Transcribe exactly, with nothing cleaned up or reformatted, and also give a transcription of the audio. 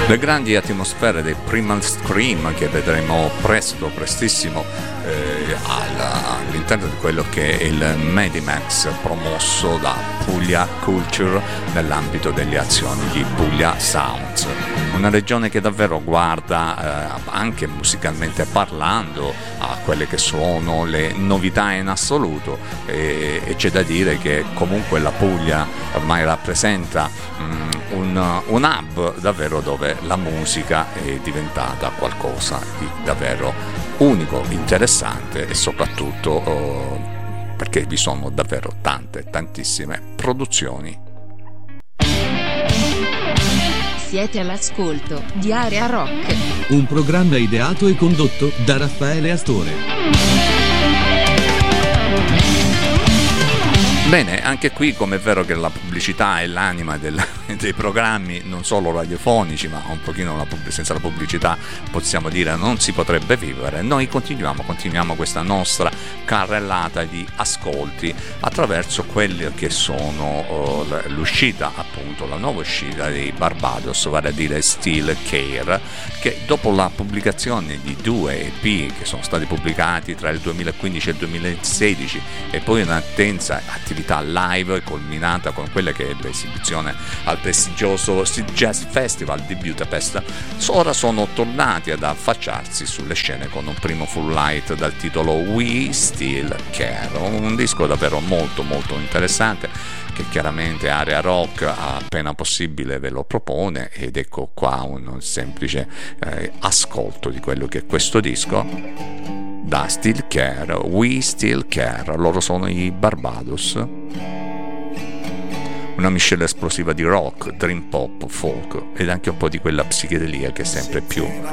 Le grandi atmosfere dei Primal Scream che vedremo presto, prestissimo eh, all'interno di quello che è il Medimax promosso da Puglia Culture nell'ambito delle azioni di Puglia Sounds, una regione che davvero guarda eh, anche musicalmente parlando a quelle che sono le novità in assoluto e, e c'è da dire che comunque la Puglia ormai rappresenta mh, un, un hub davvero dove la musica è diventata qualcosa di davvero unico, interessante e soprattutto oh, perché vi sono davvero tante, tantissime produzioni. Siete all'ascolto di Area Rock, un programma ideato e condotto da Raffaele Astore. Bene, anche qui come è vero che la pubblicità è l'anima del, dei programmi non solo radiofonici ma un pochino la, senza la pubblicità possiamo dire non si potrebbe vivere, noi continuiamo, continuiamo questa nostra carrellata di ascolti attraverso quelle che sono uh, l'uscita, appunto la nuova uscita dei Barbados, vale a dire Still Care, che dopo la pubblicazione di due E P che sono stati pubblicati tra il duemilaquindici e il duemilasedici e poi un'attenza attività live culminata con quella che è l'esibizione al prestigioso Jazz Festival di Budapest, ora sono tornati ad affacciarsi sulle scene con un primo full light dal titolo We Still Care, un disco davvero molto molto interessante che chiaramente Area Rock appena possibile ve lo propone ed ecco qua un semplice eh, ascolto di quello che è questo disco da Still Care, We Still Care, loro sono i Barbados, una miscela esplosiva di rock, dream pop, folk ed anche un po' di quella psichedelia che è sempre più